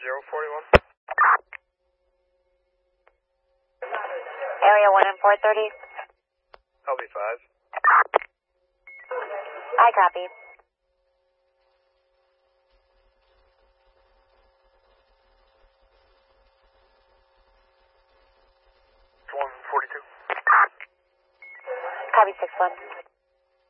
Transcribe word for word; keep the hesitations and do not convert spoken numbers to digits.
zero forty-one. Area one and four thirty. L B five. I copy. one forty-two. Copy six one.